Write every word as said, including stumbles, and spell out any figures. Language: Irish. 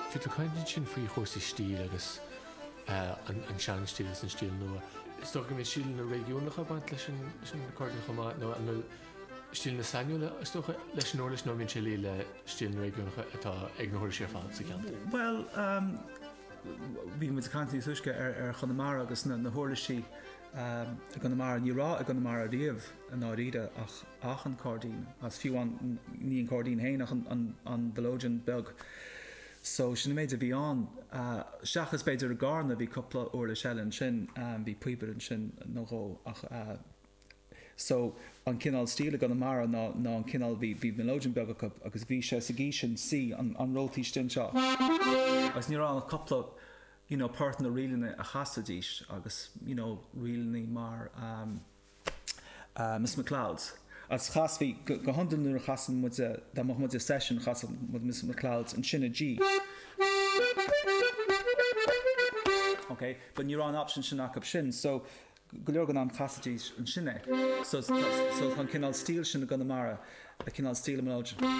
fi tú caiin sin faoi chósaí stíl agus an sean stíl an stíl nua. Is tó go mé stíl na régiúnacha bant leis sin cordin chumá nó an stíl na sainiúla is tó leis an orlis nó minn sé le stíl na régiúnacha atá ag nóir sé fád sa ceanta. Well, um, bhí mu cantí suisce ar ar Chonamara agus na na hórlaisí um, a Conamara nírá a Conamara riamh an áríide ach ach an cordín as fiú an ní an cordín héin ach an an Belógian beg. So sin méid a bhí an seachas beidir a garna bhí coppla orla sellen sin bhí puibar an sin nóó ach uh, so an cinál stíle Conamara ná ná an cinál bhí bhí Belógian beg agus bhí sé sa gí sin si an an rótaí stin seo. Agus ní an a coppla you know, partner rialne a chasadís agus you know, rialne mar um, uh, Miss McLeod's. As chas bhí go hondan nuair a chasan mu da mo mu session chasan mu Miss McLeod's an sinna G. Okay, but ní an option sin ach sin, so go leor gan an chasadís an sinne. So so an cinál stíl sin a Conamara a cinál stíl am